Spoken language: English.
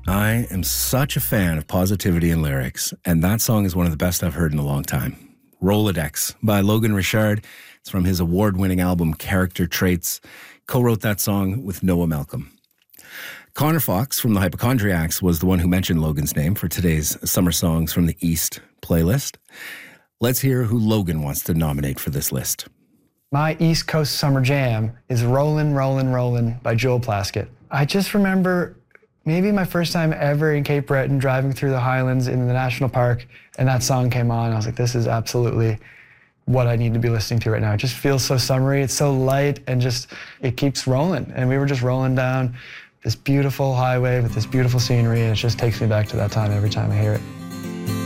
I am such a fan of positivity and lyrics, and that song is one of the best I've heard in a long time. Rolodex by Logan Richard. It's from his award-winning album Character Traits. Co-wrote that song with Noah Malcolm. Connor Fox from the Hypochondriacs was the one who mentioned Logan's name for today's Summer Songs from the East playlist. Let's hear who Logan wants to nominate for this list. My East Coast Summer Jam is Rollin', Rollin', Rollin' by Joel Plaskett. I just remember maybe my first time ever in Cape Breton, driving through the Highlands in the national park, and that song came on. I was like, this is absolutely what I need to be listening to right now. It just feels so summery, it's so light, and just, it keeps rolling. And we were just rolling down this beautiful highway with this beautiful scenery, and it just takes me back to that time every time I hear it.